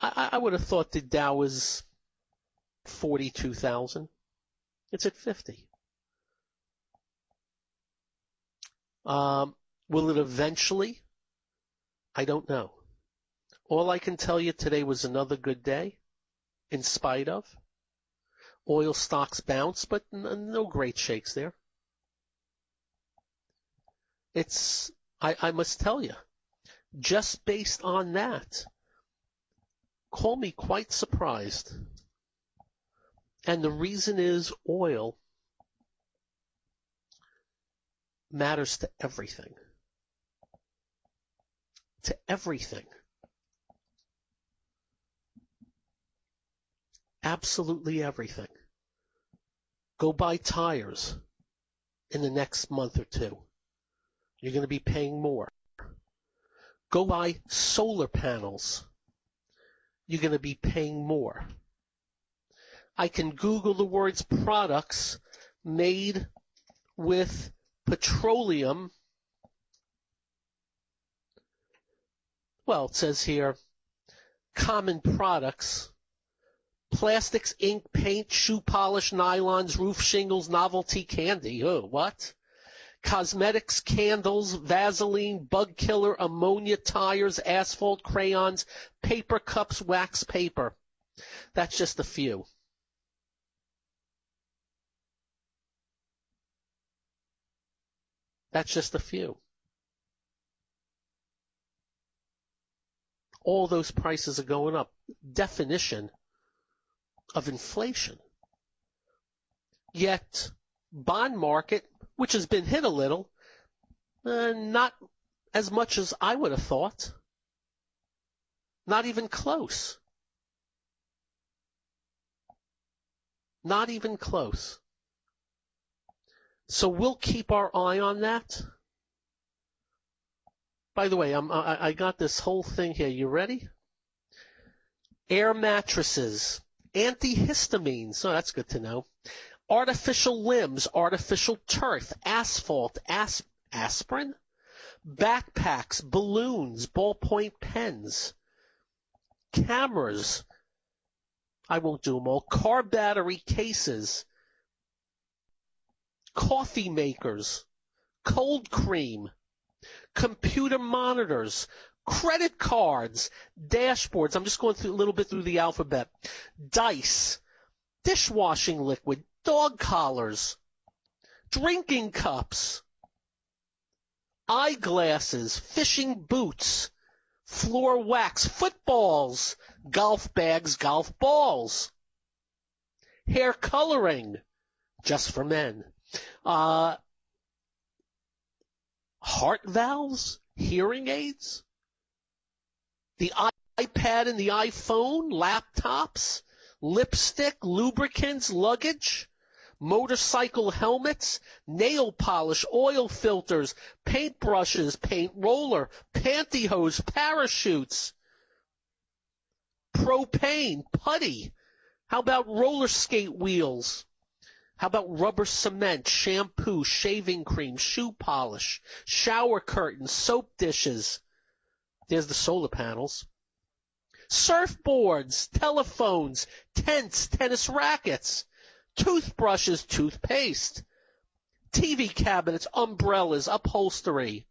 I would have thought the Dow was 42,000. It's at 50. Will it eventually? I don't know. All I can tell you today was another good day, in spite of. Oil stocks bounce, but no great shakes there. I must tell you, just based on that, call me quite surprised. And the reason is oil matters to everything. To everything. Absolutely everything. Go buy tires in the next month or two. You're going to be paying more. Go buy solar panels. You're going to be paying more. I can Google the words products made with petroleum. Well, it says here, common products. Plastics, ink, paint, shoe polish, nylons, roof shingles, novelty candy. Oh, what? Cosmetics, candles, Vaseline, bug killer, ammonia, tires, asphalt, crayons, paper cups, wax paper. That's just a few. That's just a few. All those prices are going up. Definition of inflation. Yet, bond market, which has been hit a little, not as much as I would have thought. Not even close. Not even close. So we'll keep our eye on that. By the way, I got this whole thing here. You ready? Air mattresses, antihistamines. Oh, that's good to know. Artificial limbs, artificial turf, asphalt, aspirin, backpacks, balloons, ballpoint pens, cameras. I won't do them all. Car battery cases, coffee makers, cold cream, computer monitors, credit cards, dashboards. I'm just going through a little bit through the alphabet. Dice, dishwashing liquid, dog collars, drinking cups, eyeglasses, fishing boots, floor wax, footballs, golf bags, golf balls, hair coloring, just for men, heart valves, hearing aids, the iPad and the iPhone, laptops, lipstick, lubricants, luggage, motorcycle helmets, nail polish, oil filters, paintbrushes, paint roller, pantyhose, parachutes, propane, putty. How about roller skate wheels? How about rubber cement, shampoo, shaving cream, shoe polish, shower curtains, soap dishes? There's the solar panels. Surfboards, telephones, tents, tennis rackets, toothbrushes, toothpaste, TV cabinets, umbrellas, upholstery,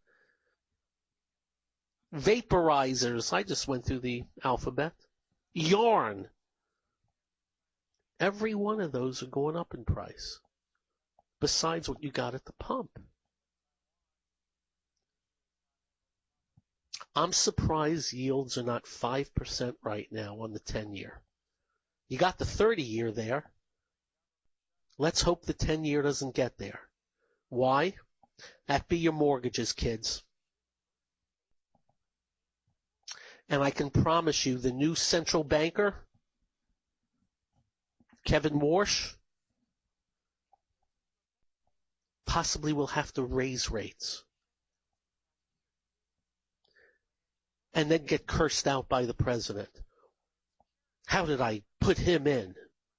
vaporizers. I just went through the alphabet. Yarn. Every one of those are going up in price, besides what you got at the pump. I'm surprised yields are not 5% right now on the 10-year. You got the 30-year there. Let's hope the 10-year doesn't get there. Why? That be your mortgages, kids. And I can promise you the new central banker, Kevin Warsh, possibly will have to raise rates and then get cursed out by the president. How did I put him in?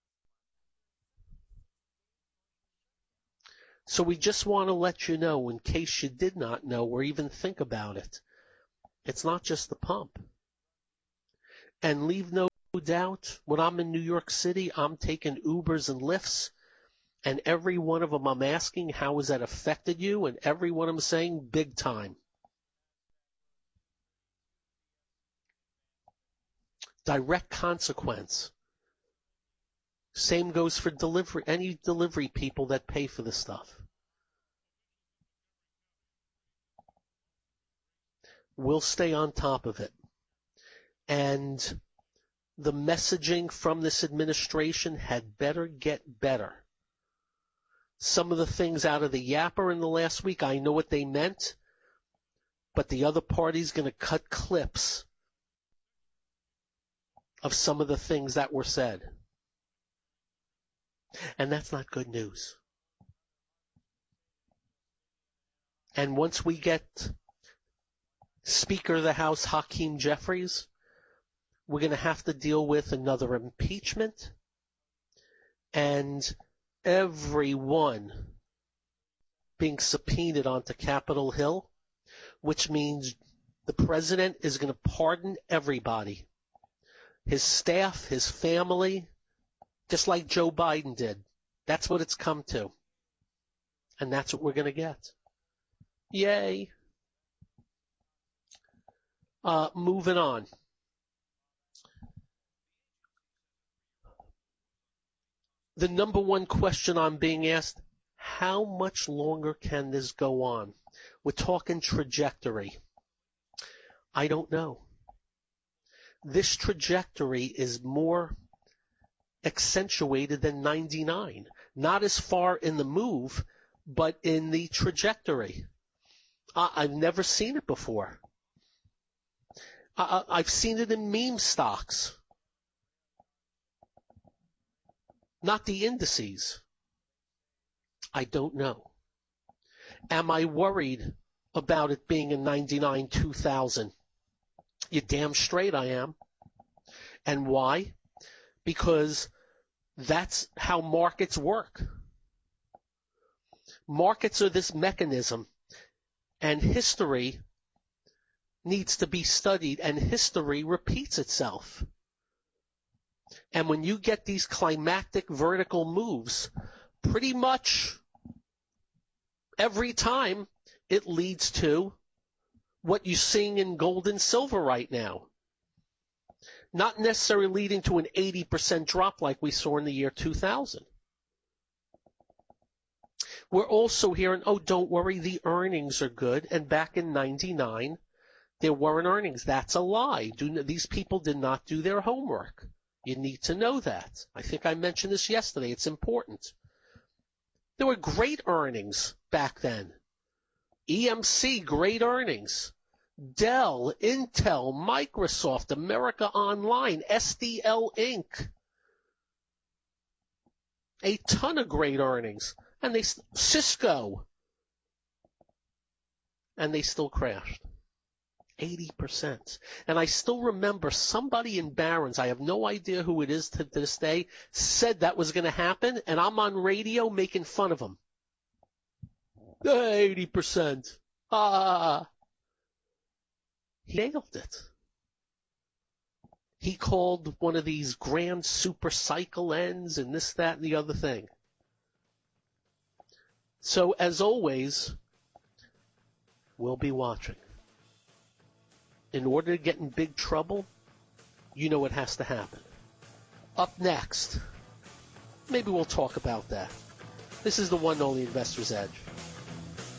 So we just want to let you know, in case you did not know or even think about it, it's not just the pump. And leave no doubt, when I'm in New York City, I'm taking Ubers and Lyfts, and every one of them I'm asking, how has that affected you? And every one of them saying, big time. Direct consequence. Same goes for delivery, any delivery people that pay for this stuff. We'll stay on top of it. And the messaging from this administration had better get better. Some of the things out of the yapper in the last week, I know what they meant, but the other party's going to cut clips of some of the things that were said. And that's not good news. And once we get Speaker of the House Hakeem Jeffries, we're going to have to deal with another impeachment, and everyone being subpoenaed onto Capitol Hill, which means the president is going to pardon everybody. His staff, his family, just like Joe Biden did. That's what it's come to. And that's what we're going to get. Yay. Moving on. The number one question I'm being asked, how much longer can this go on? We're talking trajectory. I don't know. This trajectory is more accentuated than 99. Not as far in the move, but in the trajectory. I've never seen it before. I've seen it in meme stocks. Not the indices. I don't know. Am I worried about it being a 99 2000? You're damn straight I am. And why? Because that's how markets work. Markets are this mechanism, and history needs to be studied, and history repeats itself. And when you get these climactic vertical moves, pretty much every time it leads to what you're seeing in gold and silver right now. Not necessarily leading to an 80% drop like we saw in the year 2000. We're also hearing, oh, don't worry, the earnings are good. And back in 99, there weren't earnings. That's a lie. These people did not do their homework. You need to know that. I think I mentioned this yesterday. It's important. There were great earnings back then. EMC, great earnings. Dell, Intel, Microsoft, America Online, SDL Inc. A ton of great earnings. And Cisco. And they still crashed. 80%. And I still remember somebody in Barron's, I have no idea who it is to this day, said that was going to happen, and I'm on radio making fun of them. 80%. He nailed it. He called one of these grand super cycle ends and this, that, and the other thing. So, as always, we'll be watching. In order to get in big trouble, you know what has to happen. Up next, maybe we'll talk about that. This is the one and only Investor's Edge.